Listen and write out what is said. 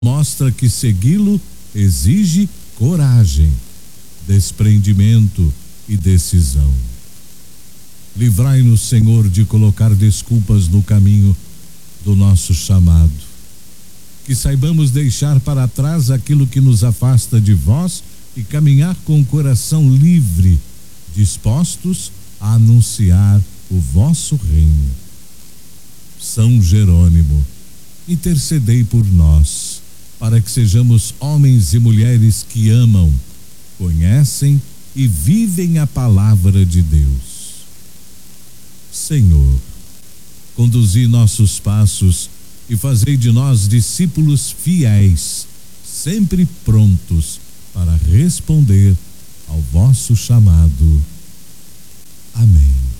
mostra que segui-lo exige coragem, desprendimento e decisão. Livrai-nos, Senhor, de colocar desculpas no caminho do nosso chamado. Que saibamos deixar para trás aquilo que nos afasta de vós e caminhar com o coração livre, dispostos a anunciar o vosso reino. São Jerônimo, intercedei por nós, para que sejamos homens e mulheres que amam, conhecem e vivem a palavra de Deus. Senhor, conduzi nossos passos e fazei de nós discípulos fiéis, sempre prontos para responder ao vosso chamado. Amém.